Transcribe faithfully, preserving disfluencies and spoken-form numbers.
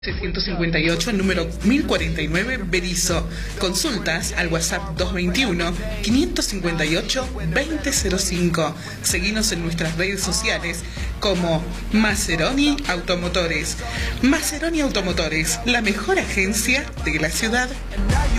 setecientos cincuenta y ocho, número mil cuarenta y nueve, Berisso. Consultas al WhatsApp dos veintiuno, quinientos cincuenta y ocho, veinte cero cinco. Seguinos en nuestras redes sociales como Maceroni Automotores. Maceroni Automotores, la mejor agencia de la ciudad.